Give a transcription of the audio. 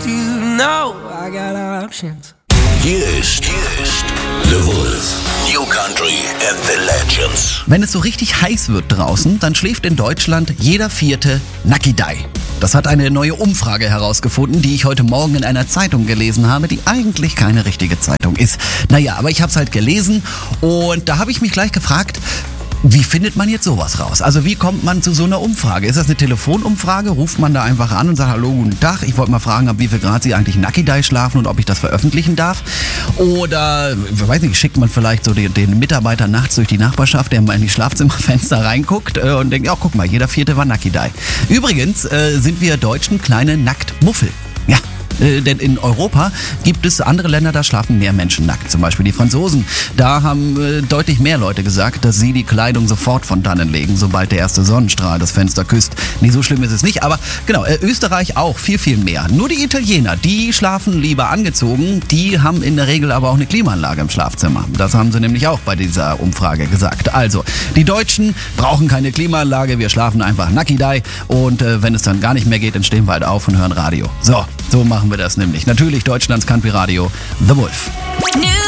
you know I got options. Hier ist The Wolf. New Country and the Legends. Wenn es so richtig heiß wird draußen, dann schläft in Deutschland jeder Vierte Nakidai. Das hat eine neue Umfrage herausgefunden, die ich heute Morgen in einer Zeitung gelesen habe, die eigentlich keine richtige Zeitung ist. Naja, aber ich habe es halt gelesen und da habe ich mich gleich gefragt, wie findet man jetzt sowas raus? Also wie kommt man zu so einer Umfrage? Ist das eine Telefonumfrage? Ruft man da einfach an und sagt, hallo, guten Tag, ich wollte mal fragen, ab wie viel Grad Sie eigentlich Nakidai schlafen und ob ich das veröffentlichen darf? Oder, ich weiß nicht, schickt man vielleicht so den Mitarbeiter nachts durch die Nachbarschaft, der mal in die Schlafzimmerfenster reinguckt und denkt, ja, guck mal, jeder Vierte war Nakidai. Übrigens sind wir Deutschen kleine Nacktmuffel. Ja. Denn in Europa gibt es andere Länder, da schlafen mehr Menschen nackt. Zum Beispiel die Franzosen. Da haben deutlich mehr Leute gesagt, dass sie die Kleidung sofort von dannen legen, sobald der erste Sonnenstrahl das Fenster küsst. Nee, so schlimm ist es nicht. Aber genau, Österreich auch viel, viel mehr. Nur die Italiener, die schlafen lieber angezogen. Die haben in der Regel aber auch eine Klimaanlage im Schlafzimmer. Das haben sie nämlich auch bei dieser Umfrage gesagt. Also, die Deutschen brauchen keine Klimaanlage. Wir schlafen einfach Nakidai. Und wenn es dann gar nicht mehr geht, dann stehen wir halt auf und hören Radio. So machen wir das nämlich. Natürlich Deutschlands Country Radio, The Wolf.